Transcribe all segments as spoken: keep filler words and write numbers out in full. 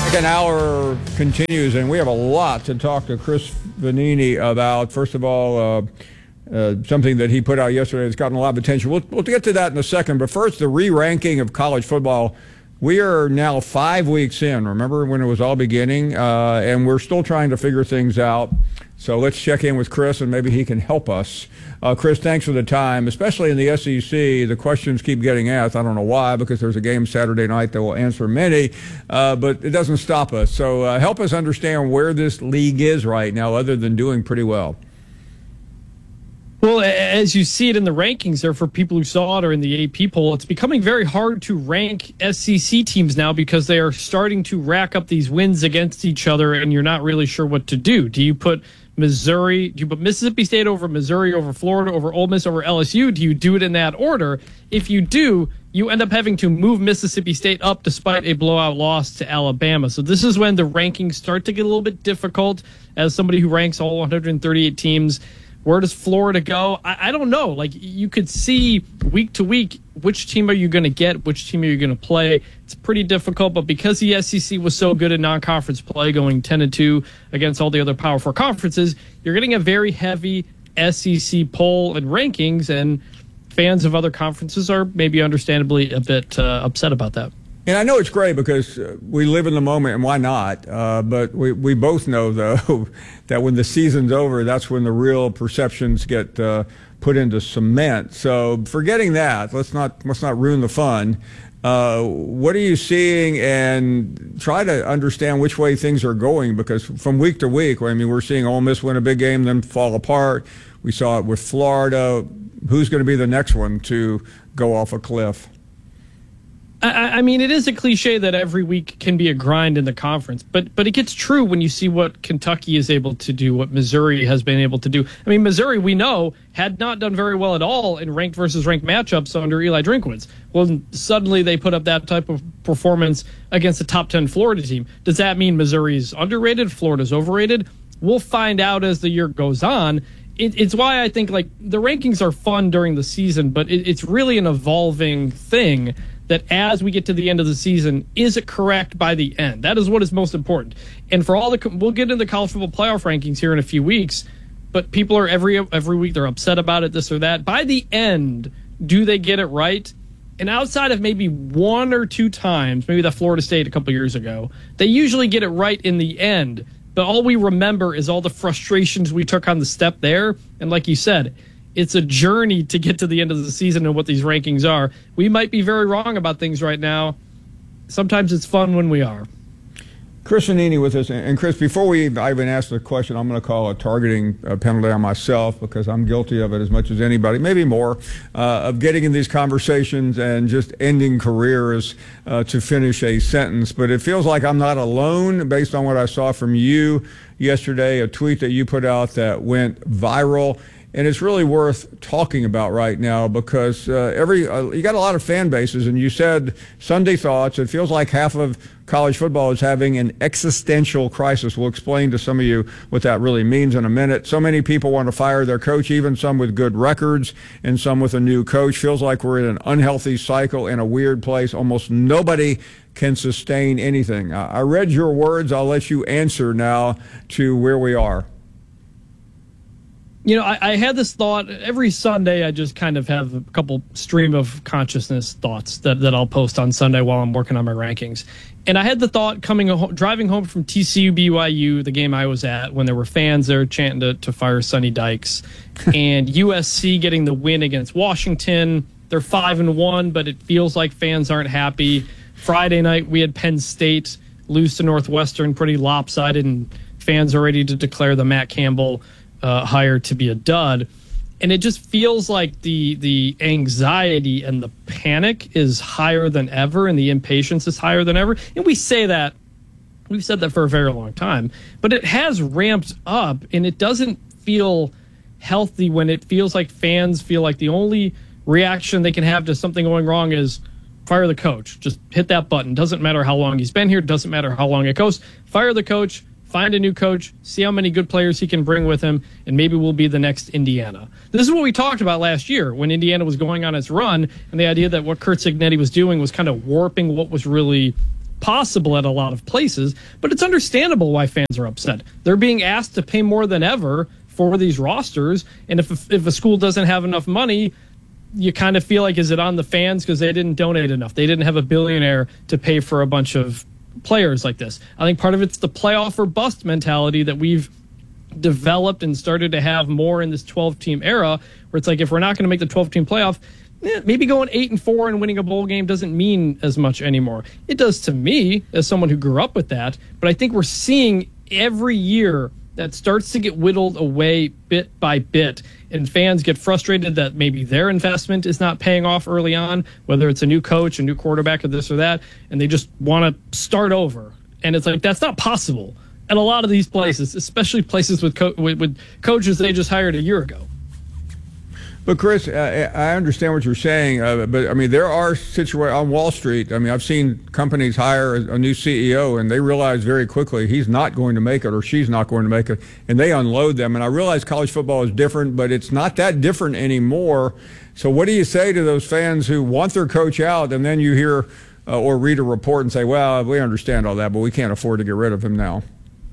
Second hour continues, and we have a lot to talk to Chris Vannini about. First of all, uh, uh, something that he put out yesterday that's gotten a lot of attention. We'll, we'll get to that in a second, but first, the re-ranking of college football. We are now five weeks in. Remember when it was all beginning? Uh, and we're still trying to figure things out. So let's check in with Chris, and maybe he can help us. Uh, Chris, thanks for the time. Especially in the S E C, the questions keep getting asked. I don't know why, because there's a game Saturday night that will answer many, uh, but it doesn't stop us. So uh, help us understand where this league is right now, other than doing pretty well. Well, as you see it in the rankings there, for people who saw it or in the A P poll, it's becoming very hard to rank S E C teams now because they are starting to rack up these wins against each other, and you're not really sure what to do. Do you put Missouri, do you put Mississippi State over Missouri, over Florida, over Ole Miss, over L S U? Do you do it in that order? If you do, you end up having to move Mississippi State up despite a blowout loss to Alabama. So this is when the rankings start to get a little bit difficult. As somebody who ranks all one hundred thirty-eight teams, where does Florida go? I, I don't know. Like, you could see week to week, which team are you going to get? Which team are you going to play? It's pretty difficult, but because the S E C was so good in non-conference play, going ten and two against all the other Power Four conferences, you're getting a very heavy S E C poll and rankings, and fans of other conferences are maybe understandably a bit uh, upset about that. And I know it's great because uh, we live in the moment, and why not? Uh, but we, we both know, though, that when the season's over, that's when the real perceptions get uh, put into cement. So forgetting that, let's not let's not ruin the fun. Uh, what are you seeing, and try to understand which way things are going, because from week to week, I mean, we're seeing Ole Miss win a big game, then fall apart. We saw it with Florida. Who's going to be the next one to go off a cliff? I, I mean, it is a cliche that every week can be a grind in the conference, but but it gets true when you see what Kentucky is able to do, what Missouri has been able to do. I mean, Missouri, we know, had not done very well at all in ranked versus ranked matchups under Eli Drinkwitz. Well, suddenly they put up that type of performance against a top ten Florida team. Does that mean Missouri's underrated, Florida's overrated? We'll find out as the year goes on. It, it's why I think, like, the rankings are fun during the season, but it, it's really an evolving thing. That as we get to the end of the season, is it correct by the end? That is what is most important. And for all the, we'll get into the college football playoff rankings here in a few weeks, but people are every every week, they're upset about it, this or that. By the end, do they get it right? And outside of maybe one or two times, maybe the Florida State a couple years ago, they usually get it right in the end. But all we remember is all the frustrations we took on the step there. And like you said, it's a journey to get to the end of the season and what these rankings are. We might be very wrong about things right now. Sometimes it's fun when we are. Chris Vannini with us. And Chris, before we even ask the question, I'm going to call a targeting penalty on myself, because I'm guilty of it as much as anybody, maybe more, uh, of getting in these conversations and just ending careers uh, to finish a sentence. But it feels like I'm not alone based on what I saw from you yesterday, a tweet that you put out that went viral. And it's really worth talking about right now, because uh, every uh, you got a lot of fan bases, and you said Sunday Thoughts. It feels like half of college football is having an existential crisis. We'll explain to some of you what that really means in a minute. So many people want to fire their coach, even some with good records, and some with a new coach. Feels like we're in an unhealthy cycle in a weird place. Almost nobody can sustain anything. I, I read your words. I'll let you answer now to where we are. You know, I, I had this thought every Sunday. I just kind of have a couple stream of consciousness thoughts that, that I'll post on Sunday while I'm working on my rankings. And I had the thought coming driving home from T C U B Y U, the game I was at, when there were fans there chanting to, to fire Sonny Dykes, and U S C getting the win against Washington. They're five and one, but it feels like fans aren't happy. Friday night we had Penn State lose to Northwestern, pretty lopsided, and fans are ready to declare the Matt Campbell Uh, hired to be a dud. And it just feels like the the anxiety and the panic is higher than ever, and the impatience is higher than ever. And we say that, we've said that for a very long time, but it has ramped up, and it doesn't feel healthy when it feels like fans feel like the only reaction they can have to something going wrong is fire the coach. Just hit that button. Doesn't matter how long he's been here. Doesn't matter how long it goes. Fire the coach. Find a new coach, see how many good players he can bring with him, and maybe we'll be the next Indiana. This is what we talked about last year when Indiana was going on its run, and the idea that what Curt Cignetti was doing was kind of warping what was really possible at a lot of places, but it's understandable why fans are upset. They're being asked to pay more than ever for these rosters, and if a, if a school doesn't have enough money, you kind of feel like, is it on the fans because they didn't donate enough? They didn't have a billionaire to pay for a bunch of players like this. I think part of it's the playoff or bust mentality that we've developed and started to have more in this twelve-team era, where it's like, if we're not going to make the twelve-team playoff, eh, maybe going eight and four and winning a bowl game doesn't mean as much anymore. It does to me as someone who grew up with that, but I think we're seeing every year that starts to get whittled away bit by bit, and fans get frustrated that maybe their investment is not paying off early on, whether it's a new coach, a new quarterback, or this or that, and they just want to start over. And it's like, that's not possible at a lot of these places, especially places with, co- with, with coaches they just hired a year ago. But Chris, uh, I understand what you're saying, uh, but I mean, there are situations on Wall Street. I mean, I've seen companies hire a new C E O, and they realize very quickly he's not going to make it or she's not going to make it, and they unload them. And I realize college football is different, but it's not that different anymore. So what do you say to those fans who want their coach out, and then you hear uh, or read a report and say, well, we understand all that, but we can't afford to get rid of him now?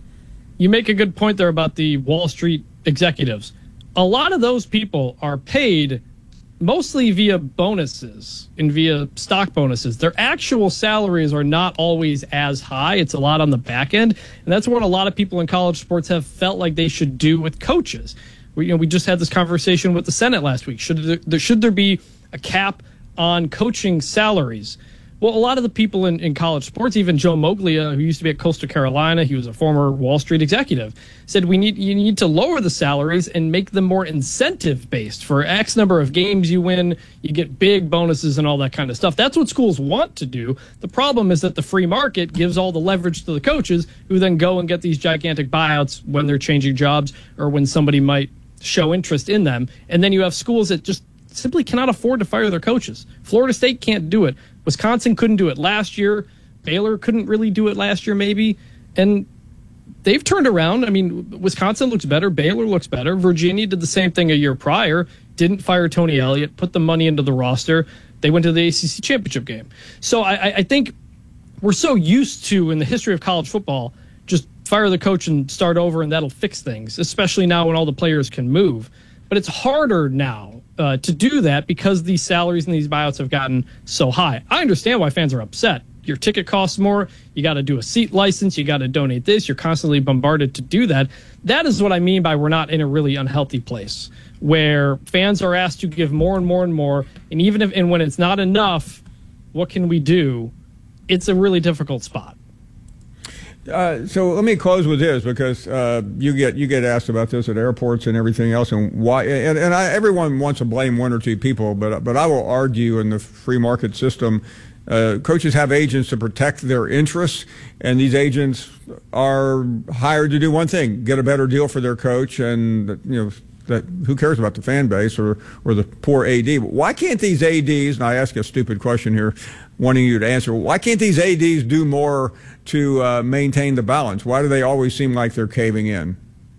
You make a good point there about the Wall Street executives. A lot of those people are paid mostly via bonuses and via stock bonuses. Their actual salaries are not always as high. It's a lot on the back end. And that's what a lot of people in college sports have felt like they should do with coaches. We, you know, we just had this conversation with the Senate last week. Should there, should there be a cap on coaching salaries? Well, a lot of the people in, in college sports, even Joe Moglia, who used to be at Coastal Carolina, he was a former Wall Street executive, said we need you need to lower the salaries and make them more incentive-based. For X number of games you win, you get big bonuses and all that kind of stuff. That's what schools want to do. The problem is that the free market gives all the leverage to the coaches, who then go and get these gigantic buyouts when they're changing jobs or when somebody might show interest in them. And then you have schools that just simply cannot afford to fire their coaches. Florida State can't do it. Wisconsin couldn't do it last year. Baylor couldn't really do it last year, maybe. And they've turned around. I mean, Wisconsin looks better. Baylor looks better. Virginia did the same thing a year prior. Didn't fire Tony Elliott, put the money into the roster. They went to the A C C championship game. So I, I think we're so used to, in the history of college football, just fire the coach and start over and that'll fix things, especially now when all the players can move. But it's harder now uh, to do that because these salaries and these buyouts have gotten so high. I understand why fans are upset. Your ticket costs more. You got to do a seat license. You got to donate this. You're constantly bombarded to do that. That is what I mean by we're not in a really unhealthy place where fans are asked to give more and more and more. And even if, and when it's not enough, what can we do? It's a really difficult spot. Uh, so let me close with this, because uh, you get you get asked about this at airports and everything else, and why. And, and I, everyone wants to blame one or two people, but but I will argue in the free market system, uh, coaches have agents to protect their interests, and these agents are hired to do one thing: get a better deal for their coach, and you know. That who cares about the fan base or, or the poor A D? Why can't these A Ds, and I ask a stupid question here, wanting you to answer, why can't these A Ds do more to uh, maintain the balance? Why do they always seem like they're caving in?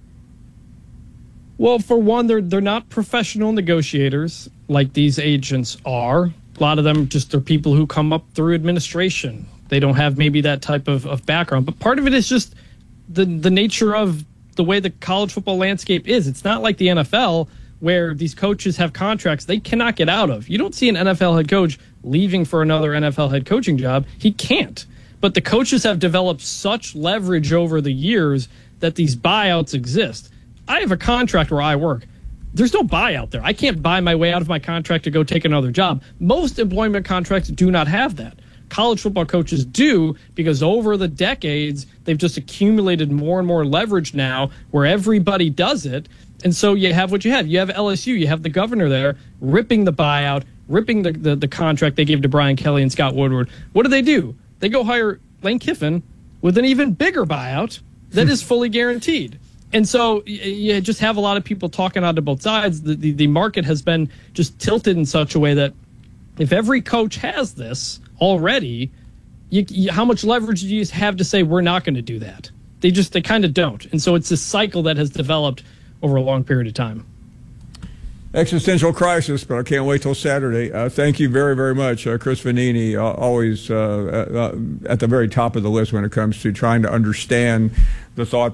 Well, for one, they're they're not professional negotiators like these agents are. A lot of them just are people who come up through administration. They don't have maybe that type of, of background. But part of it is just the the nature of the way the college football landscape is. It's not like the N F L where these coaches have contracts they cannot get out of. You don't see an N F L head coach leaving for another N F L head coaching job. He can't. But the coaches have developed such leverage over the years that these buyouts exist. I have a contract where I work. There's no buyout there. I can't buy my way out of my contract to go take another job. Most employment contracts do not have that. College football coaches do, because over the decades, they've just accumulated more and more leverage now where everybody does it. And so you have what you have. You have L S U. You have the governor there ripping the buyout, ripping the, the, the contract they gave to Brian Kelly and Scott Woodward. What do they do? They go hire Lane Kiffin with an even bigger buyout that is fully guaranteed. And so you just have a lot of people talking out of both sides. The, the, the market has been just tilted in such a way that if every coach has this already, you, you, how much leverage do you have to say we're not going to do that? They just they kind of don't. And so it's this cycle that has developed over a long period of time. Existential crisis, but I can't wait till Saturday. Uh, thank you very, very much, uh, Chris Vannini, uh, always uh, uh, at the very top of the list when it comes to trying to understand the thought